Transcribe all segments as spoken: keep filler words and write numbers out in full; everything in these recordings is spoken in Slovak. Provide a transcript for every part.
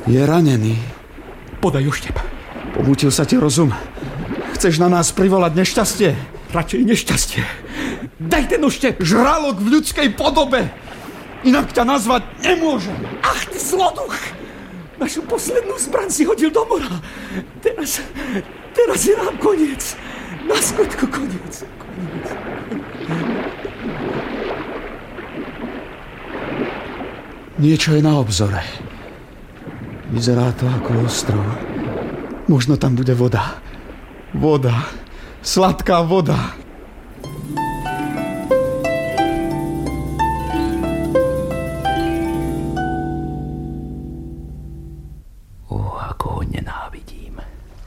Je ranený. Podaj oštep. Pomútil sa ti rozum? Chceš na nás privolať nešťastie? Radšej nešťastie. Daj ten oštep. Žralok v ľudskej podobe. Inak ťa nazvať nemôžem. Ach, ty zloduch. Našu poslednú zbraň si hodil do mora. Teraz, teraz je nám koniec. Na skutku koniec. Koniec. Niečo je na obzore. Vyzerá to ako ostrov. Možno tam bude voda. Voda. Sladká voda. Ó, ako ho nenávidím.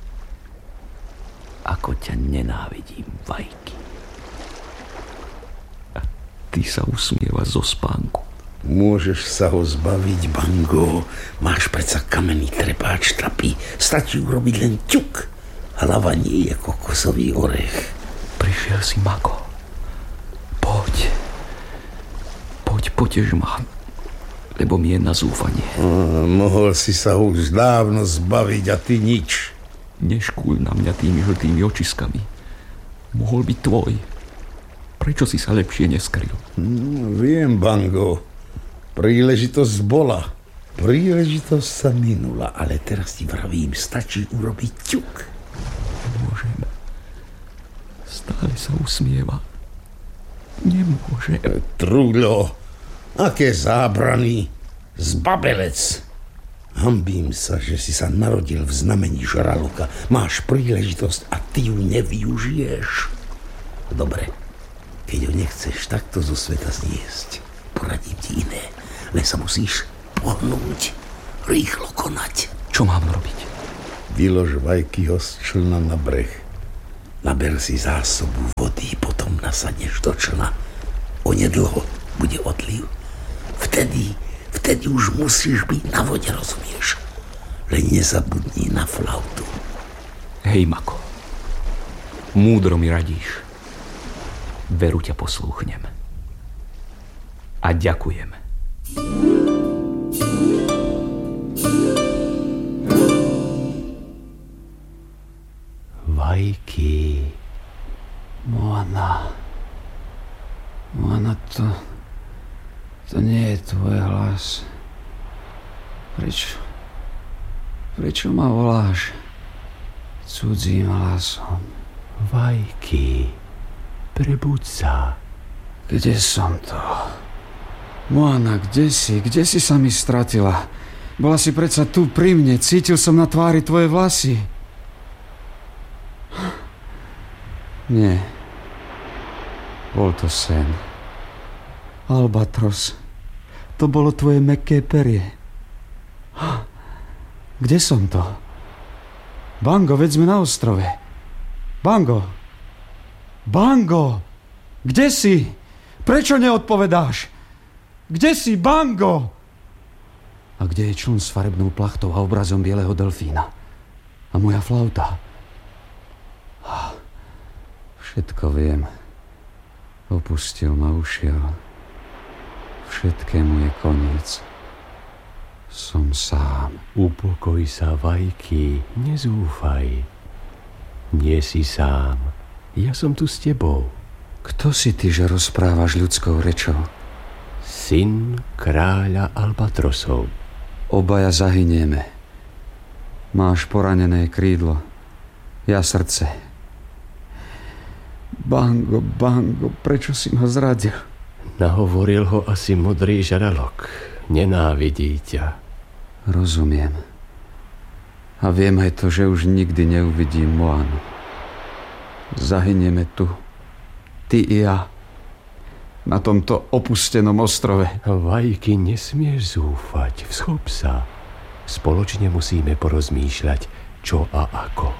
Ako ťa nenávidím, Vajky. A ty sa usmievaš zo spánku. Môžeš sa ho zbaviť, Bango. Máš predsa kamenný trepáč trapy. Stačí urobiť len ťuk. Hlava nie je kokosový orech. Prišiel si, Mako. Poď. Poď, potež ma. Lebo mi je na zúfanie. A, mohol si sa už dávno zbaviť a ty nič. Neškúľ na mňa tými žltými očiskami. Mohol byť tvoj. Prečo si sa lepšie neskryl? No, viem, Bango. Príležitosť bola. Príležitosť sa minula, ale teraz ti vravím, stačí urobiť ťuk. Nemôžem. Stále sa usmieva. Nemôžem. Trúľo, aké zábrany. Zbabelec. Hanbím sa, že si sa narodil v znamení žraloka. Máš príležitosť a ty ju nevyužiješ. Dobre, keď ho nechceš takto zo sveta zniesť, poradím ti iné. Len sa musíš pohnúť, rýchlo konať. Čo mám robiť? Vylož Vajkyho z člna na breh. Naber si zásobu vody, potom nasadneš do člna. Onedlho bude odliv. Vtedy, vtedy už musíš byť na vode, rozumieš? Len nezabudni na flautu. Hej, Mako. Múdro mi radíš. Veru ťa poslúchnem. A ďakujem. Vajky. Moana. Moana, to... To nie je tvoj hlas. Prečo... Prečo ma voláš cudzím hlasom? Vajky. Prebuď sa. Kde som to? Moana, kde si? Kde si sa mi stratila? Bola si predsa tu pri mne. Cítil som na tvári tvoje vlasy. Nie. Bol to sen. Albatros. To bolo tvoje mäkké perie. Kde som to? Bango, veď sme na ostrove. Bango. Bango. Kde si? Prečo neodpovedáš? Kde si, Bango? A kde je čln s farebnou plachtou a obrazom bieleho delfína? A moja flauta? Všetko viem. Opustil ma, ušiel. Všetkému je koniec. Som sám. Upokoj sa, Vajky, nezúfaj. Nie si sám. Ja som tu s tebou. Kto si ty, že rozprávaš ľudskou rečou? Syn kráľa albatrosov. Obaja zahynieme. Máš poranené krídlo. Ja srdce. Bango, Bango, prečo si ma zradil? Nahovoril ho asi modrý žralok. Nenávidí ťa. Rozumiem. A viem aj to, že už nikdy neuvidím Moanu. Zahynieme tu. Ty i ja. Na tomto opustenom ostrove. Vajky, nesmieš zúfať. Vschop sa. Spoločne musíme porozmýšľať, čo a ako.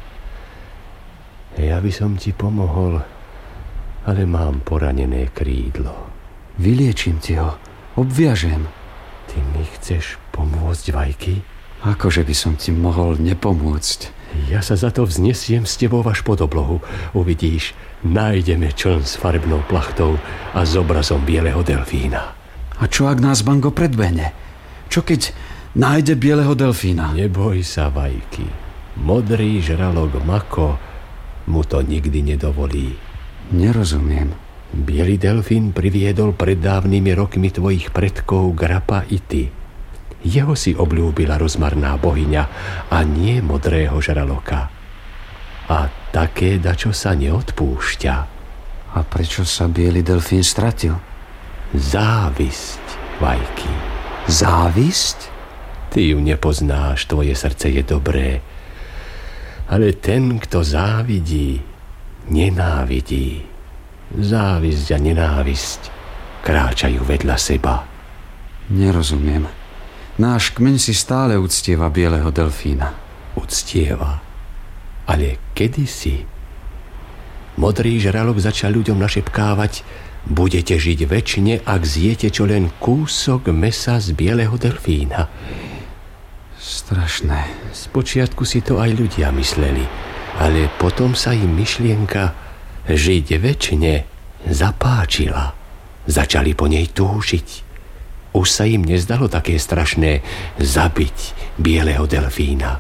Ja by som ti pomohol, ale mám poranené krídlo. Vyliečím ti ho. Obviažem. Ty mi chceš pomôcť, Vajky? Akože by som ti mohol nepomôcť? Ja sa za to vznesiem s tebou až pod oblohu. Uvidíš, nájdeme čln s farebnou plachtou a s obrazom bieleho delfína. A čo ak nás Bango predbehne? Čo keď nájde bieleho delfína. Neboj sa, Vajky. Modrý žralok Mako mu to nikdy nedovolí. Nerozumiem. Bielý delfín priviedol pred dávnymi rokmi tvojich predkov Grapa i ty. Jeho si obľúbila rozmarná bohyňa a nie modrého žraloka. A také dačo sa neodpúšťa. A prečo sa biely delfín stratil? Závisť, Vajky. Závisť? Ty ju nepoznáš, tvoje srdce je dobré. Ale ten, kto závidí, nenávidí. Závisť a nenávisť kráčajú vedľa seba. Nerozumiem. Náš kmeň si stále uctieva bieleho delfína. Uctieva? Ale kedysi? Modrý žralok začal ľuďom našepkávať: budete žiť večne, ak zjete čo len kúsok mesa z bieleho delfína. Strašné. Spočiatku si to aj ľudia mysleli, ale potom sa im myšlienka žiť večne zapáčila. Začali po nej túžiť. Už sa im nezdalo také strašné zabiť bieleho delfína.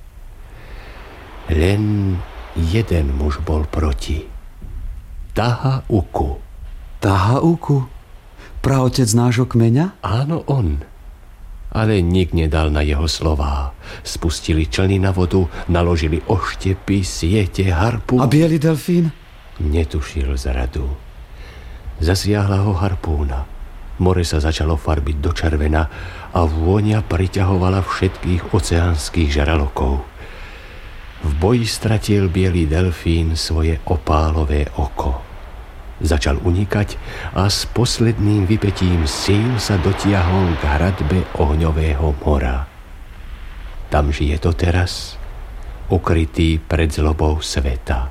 Len jeden muž bol proti. Taha Uku. Taha Uku? Praotec nášho kmeňa? Áno, on. Ale nik nedal na jeho slová. Spustili člny na vodu, naložili oštepy, siete, harpu. A biely delfín? Netušil zradu. Zasiahla ho harpúna. More sa začalo farbiť do červena a vôňa priťahovala všetkých oceánskych žralokov. V boji stratil biely delfín svoje opálové oko. Začal unikať a s posledným vypetím síl sa dotiahol k hradbe ohňového mora. Tam žije to teraz, ukrytý pred zlobou sveta.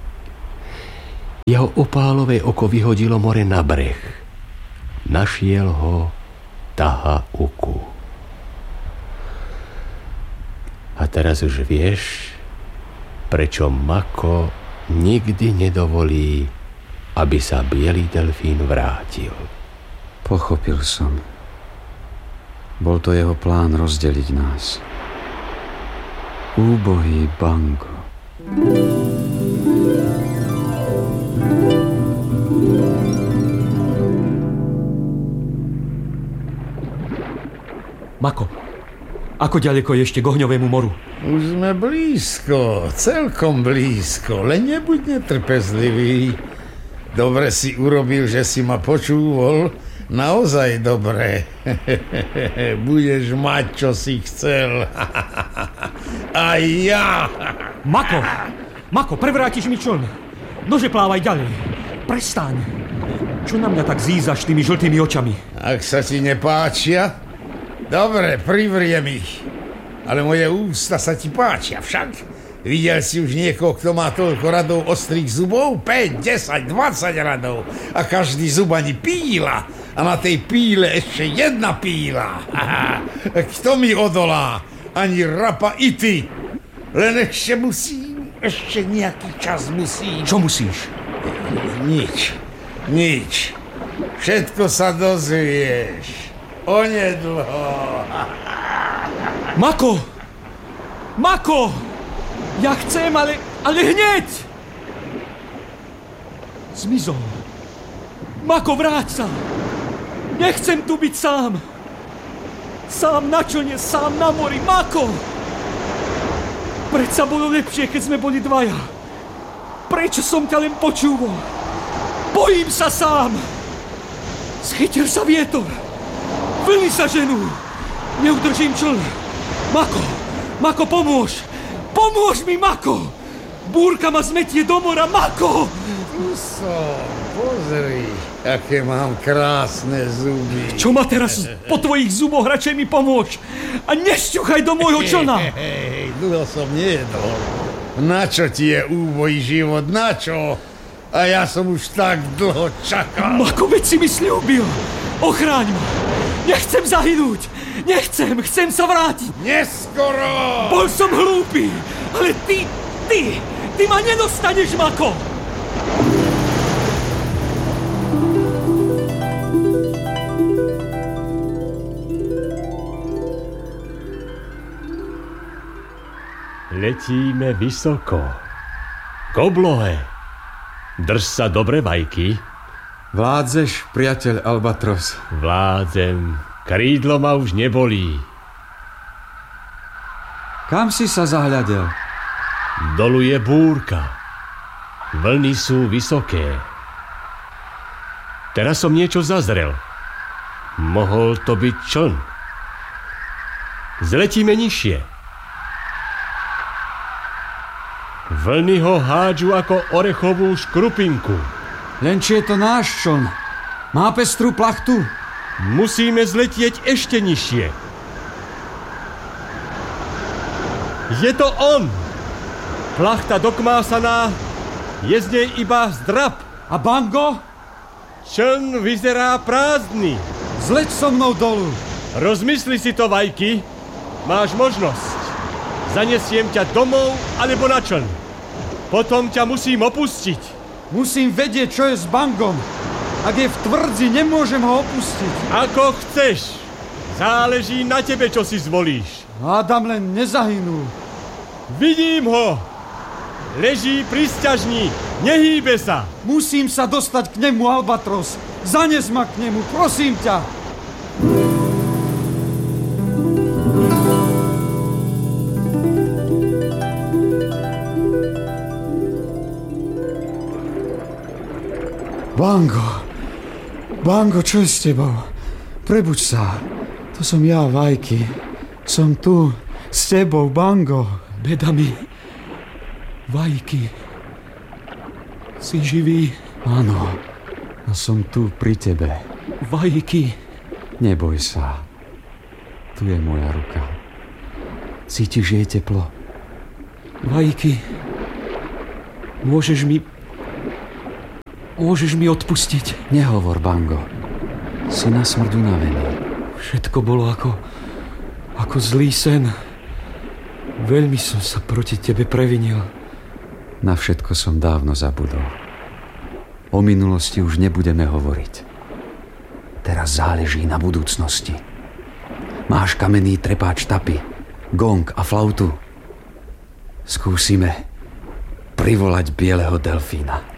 Jeho opálové oko vyhodilo more na breh. Našiel ho Taha Uku. A teraz už vieš, prečo Mako nikdy nedovolí, aby sa biely delfín vrátil. Pochopil som. Bol to jeho plán rozdeliť nás. Úbohý Bango. Mako, ako ďaleko je ešte k ohňovému moru? Už sme blízko, celkom blízko, len nebuď netrpezlivý. Dobre si urobil, že si ma počúval, naozaj dobre. Budeš mať, čo si chcel. A ja. Mako, Mako, prevrátiš mi čln. Nože plávaj ďalej. Prestaň. Čo na mňa tak zízaš tými žltými očami? Ak sa ti nepáčia, dobre, privriem ich. Ale moje ústa sa ti páčia však. Videl si už niekoho, kto má toľko radov ostrých zubov? päť, desať, dvadsať radov. A každý zub ani píla. A na tej píle ešte jedna píla. Kto mi odolá? Ani Rapa i ty. Len ešte musím, ešte nejaký čas musím. Čo musíš? Nič, nič. Všetko sa dozvieš. Onedlho. Mako! Mako! Ja chcem, ale, ale hneď! Zmizol. Mako, vráť sa! Nechcem tu byť sám! Sám na člne, sám na mori, Mako! Predsa bolo lepšie, keď sme boli dvaja. Prečo som ťa len počúval? Bojím sa sám! Schytil sa vietor! Vlny sa ženú! Neudržím čln! Mako! Mako, pomôž! Pomôž mi, Mako! Búrka ma zmetie do mora, Mako! Tu som, pozri, aké mám krásne zuby. Čo ma teraz po tvojich zuboch, radšej mi pomôž! A nešťuchaj do môjho člna! Hej, hej, hej, dlho som nejedol. Na čo ti je úboj život, na čo? A ja som už tak dlho čakal. Mako, veď si mi sľúbil! Ochráň ma! Nechcem zahynúť! Nechcem, chcem sa vrátiť! Neskoro! Bol som hlúpy, ale ty, ty, ty ma nedostaneš, Mako! Letíme vysoko. K oblohe. Drž sa dobre, Vajky. Vládzeš, priateľ Albatros? Vládzem. Krídlo ma už nebolí. Kam si sa zahľadel? Dolu je búrka. Vlny sú vysoké. Teraz som niečo zazrel. Mohol to byť čln. Zletíme nižšie. Vlny ho hádžu ako orechovú škrupinku. Len či je to náš čln. Má pestrú plachtu? Musíme zletieť ešte nižšie. Je to on! Plachta dokmásaná, je z nej iba zdrab. A Bango? Čln vyzerá prázdny. Zleď so mnou dolu. Rozmysli si to, Vajky. Máš možnosť. Zanesiem ťa domov alebo na čln. Potom ťa musím opustiť. Musím vedieť, čo je s Bangom. Ak je v tvrdzi, nemôžem ho opustiť. Ako chceš. Záleží na tebe, čo si zvolíš. Hádam len nezahynul. Vidím ho. Leží pri sťažni. Nehýbe sa. Musím sa dostať k nemu, Albatros. Zanes ma k nemu, prosím ťa. Bango. Bango, čo je s tebou? Prebuď sa. To som ja, Vajky. Som tu. S tebou, Bango. Beda mi. Vajky. Si živý? Áno. A som tu pri tebe. Vajky. Neboj sa. Tu je moja ruka. Cítiš jej teplo? Vajky. Môžeš mi... Môžeš mi odpustiť? Nehovor, Bango. Si na smrť unavený. Všetko bolo ako... ako zlý sen. Veľmi som sa proti tebe previnil. Na všetko som dávno zabudol. O minulosti už nebudeme hovoriť. Teraz záleží na budúcnosti. Máš kamenný trepáč tapy, gong a flautu. Skúsime privolať bieleho delfína.